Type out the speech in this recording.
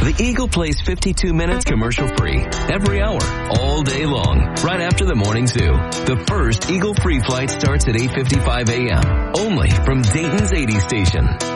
The Eagle plays 52 minutes commercial free every hour, all day long, right after the morning zoo. The first Eagle free flight starts at 8:55 a.m. only from Dayton's 80 station.